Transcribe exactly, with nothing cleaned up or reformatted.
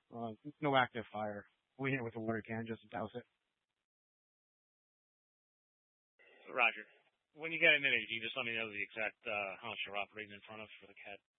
Uh, no active fire. We hit it with a water can just to douse it. Roger. When you get a minute, can you just let me know the exact uh, house you're operating in front of for the cat?